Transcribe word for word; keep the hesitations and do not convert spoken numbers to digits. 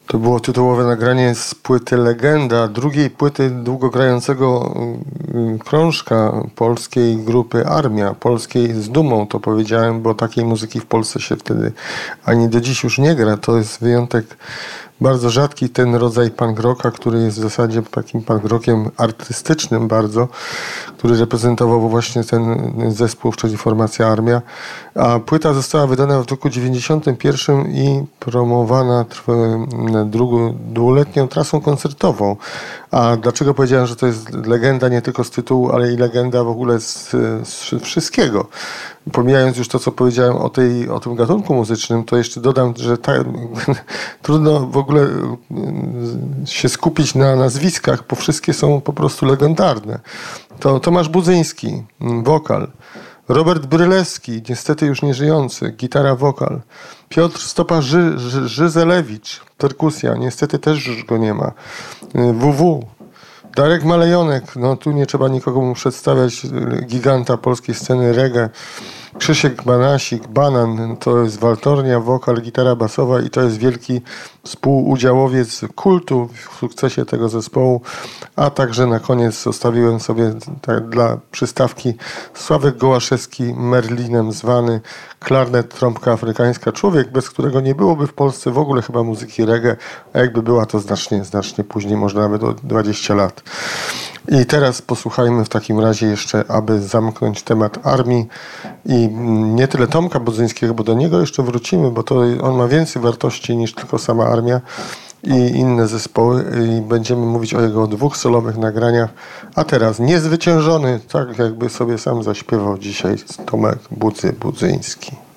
To było tytułowe nagranie z płyty Legenda, drugiej płyty długogrającego krążka polskiej grupy Armia, polskiej z dumą to powiedziałem, bo takiej muzyki w Polsce się wtedy ani do dziś już nie gra. To jest wyjątek bardzo rzadki, ten rodzaj punk rocka, który jest w zasadzie takim punk rockiem artystycznym bardzo, który reprezentował właśnie ten zespół, czyli formacja Armia. A płyta została wydana w roku dziewięćdziesiątym pierwszym i promowana drugą, dwuletnią trasą koncertową. A dlaczego powiedziałem, że to jest legenda nie tylko z tytułu, ale i legenda w ogóle z, z wszystkiego? Pomijając już to, co powiedziałem o, tej, o tym gatunku muzycznym, to jeszcze dodam, że ta, trudno w ogóle się skupić na nazwiskach, bo wszystkie są po prostu legendarne. To Tomasz Budzyński, wokal. Robert Brylewski, niestety już nieżyjący, gitara, wokal. Piotr Stopa Ży, Ży, Żyzelewicz, perkusja, niestety też już go nie ma. W W. Darek Malejonek, no tu nie trzeba nikogo mu przedstawiać, giganta polskiej sceny reggae. Krzysiek Banasik, Banan, to jest waltornia, wokal, gitara basowa i to jest wielki współudziałowiec kultu w sukcesie tego zespołu. A także na koniec zostawiłem sobie tak, dla przystawki Sławek Gołaszewski, Merlinem zwany, klarnet, trąbka afrykańska. Człowiek, bez którego nie byłoby w Polsce w ogóle chyba muzyki reggae, a jakby była to znacznie, znacznie później, może nawet o dwadzieścia lat. I teraz posłuchajmy w takim razie jeszcze, aby zamknąć temat Armii i nie tyle Tomka Budzyńskiego, bo do niego jeszcze wrócimy, bo to on ma więcej wartości niż tylko sama Armia i inne zespoły i będziemy mówić o jego dwóch solowych nagraniach, a teraz niezwyciężony, tak jakby sobie sam zaśpiewał dzisiaj Tomek Budzy, Budzyński.